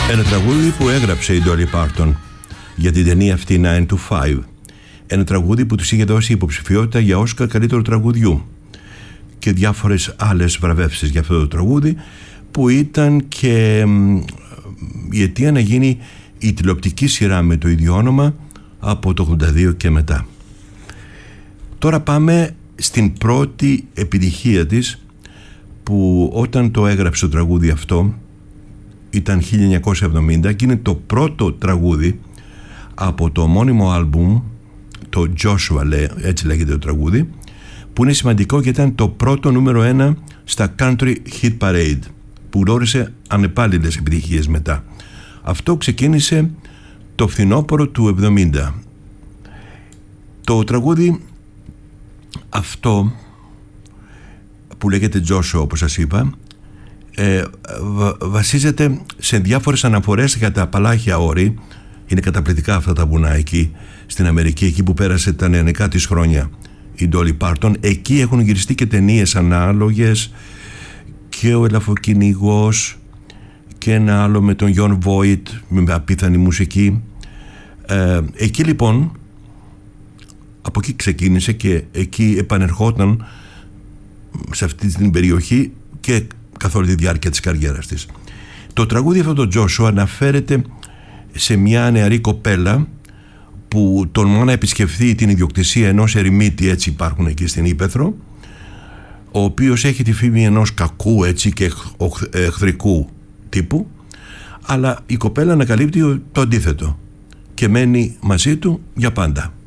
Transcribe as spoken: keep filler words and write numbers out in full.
Ένα τραγούδι που έγραψε η Dolly Parton για την ταινία αυτή nine to five. Ένα τραγούδι που της είχε δώσει υποψηφιότητα για Όσκαρ καλύτερου τραγουδιού και διάφορες άλλες βραβεύσεις για αυτό το τραγούδι, που ήταν και η αιτία να γίνει η τηλεοπτική σειρά με το ίδιο όνομα από το ογδόντα δύο και μετά. Τώρα πάμε στην πρώτη επιτυχία της, που όταν το έγραψε το τραγούδι αυτό ήταν χίλια εννιακόσια εβδομήντα και είναι το πρώτο τραγούδι από το ομώνυμο άλμπουμ, το Joshua, έτσι λέγεται το τραγούδι, που είναι σημαντικό και ήταν το πρώτο νούμερο ένα στα Country Hit Parade, που γνώρισε ανεπάλληλες επιτυχίες μετά. Αυτό ξεκίνησε το φθινόπωρο του εβδομήντα. Το τραγούδι αυτό που λέγεται Joshua, όπως σας είπα, ε, βα, βασίζεται σε διάφορες αναφορές για τα Απαλάχια όρη. Είναι καταπληκτικά αυτά τα βουνά εκεί στην Αμερική, εκεί που πέρασε τα νεανικά της χρόνια η Dolly Parton. Εκεί έχουν γυριστεί και ταινίες ανάλογες, και ο Ελαφοκυνηγός και ένα άλλο με τον John Voight με απίθανη μουσική. ε, εκεί λοιπόν, από εκεί ξεκίνησε και εκεί επανερχόταν σε αυτή την περιοχή και καθ' όλη τη διάρκεια της καριέρας της. Το τραγούδι αυτό το Joshua αναφέρεται σε μια νεαρή κοπέλα που τολμά να επισκεφθεί την ιδιοκτησία ενός ερημίτη, έτσι υπάρχουν εκεί στην Ύπαιθρο, ο οποίος έχει τη φήμη ενός κακού, έτσι, και εχθρικού τύπου, αλλά η κοπέλα ανακαλύπτει το αντίθετο και μένει μαζί του για πάντα.